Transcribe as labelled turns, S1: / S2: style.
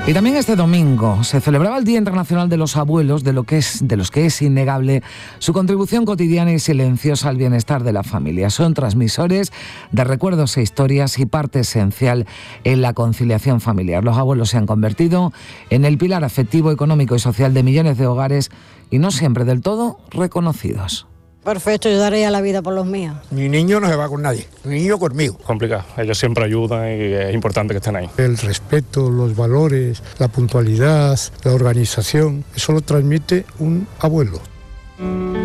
S1: Y también este domingo se celebraba el Día Internacional de los Abuelos, de los que es innegable su contribución cotidiana y silenciosa al bienestar de la familia. Son transmisores de recuerdos e historias y parte esencial en la conciliación familiar. Los abuelos se han convertido en el pilar afectivo, económico y social de millones de hogares y no siempre del todo reconocidos.
S2: Perfecto, yo daría la vida por los míos.
S3: Mi niño no se va con nadie, mi niño conmigo.
S4: Complicado, ellos siempre ayudan y es importante que estén ahí.
S5: El respeto, los valores, la puntualidad, la organización, eso lo transmite un abuelo.